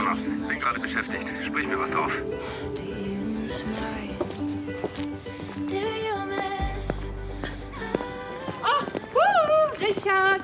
draußen. Bin gerade beschäftigt. Sprich mir was auf. Ach, Richard!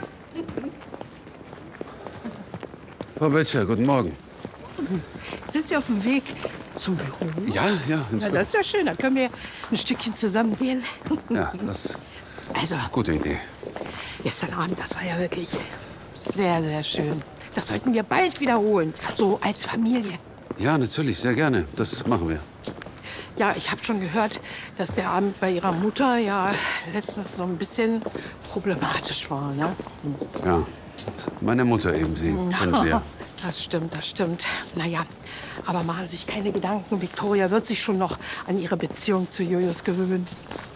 Frau Böttcher, guten Morgen. Sind Sie auf dem Weg zum Büro? Ja, ins Na, das ist ja schön. Dann können wir ein Stückchen zusammen gehen. Ja, das ist Also, eine gute Idee. gestern Abend, das war ja wirklich sehr, sehr schön. Das sollten wir bald wiederholen. So als Familie. Ja, natürlich, sehr gerne. Das machen wir. Ja, ich habe schon gehört, dass der Abend bei Ihrer Mutter ja letztens so ein bisschen problematisch war, ne? Ja, meine Mutter eben, Sie kennen sie ja. Das stimmt, das stimmt. Naja, aber machen Sie sich keine Gedanken. Viktoria wird sich schon noch an ihre Beziehung zu Julius gewöhnen.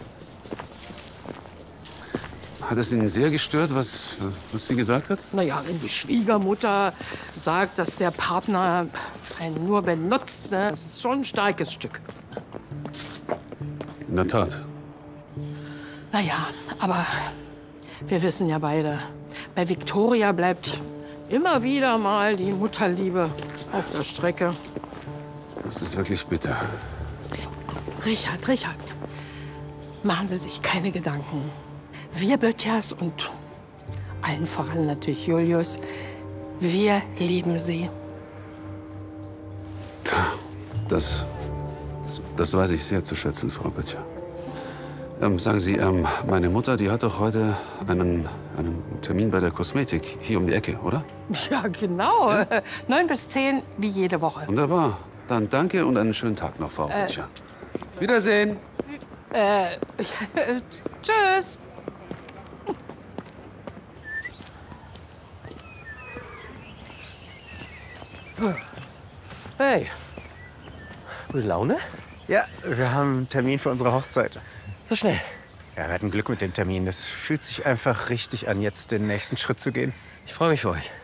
Hat es Ihnen sehr gestört, was sie gesagt hat? Naja, wenn die Schwiegermutter sagt, dass der Partner einen nur benutzt, ne, das ist schon ein starkes Stück. In der Tat. Naja, aber wir wissen ja beide, bei Viktoria bleibt immer wieder mal die Mutterliebe auf der Strecke. Das ist wirklich bitter. Richard, machen Sie sich keine Gedanken. Wir Böttchers und allen voran natürlich Julius, wir lieben Sie. Das weiß ich sehr zu schätzen, Frau Böttcher. Sagen Sie, meine Mutter, die hat doch heute einen Termin bei der Kosmetik hier um die Ecke, oder? Ja, genau. Ja? 9 bis 10, wie jede Woche. Wunderbar. Dann danke und einen schönen Tag noch, Frau Böttcher. Wiedersehen. Tschüss. Hey, gute Laune? Ja, wir haben einen Termin für unsere Hochzeit. So schnell. Ja, wir hatten Glück mit dem Termin. Das fühlt sich einfach richtig an, jetzt den nächsten Schritt zu gehen. Ich freue mich für euch.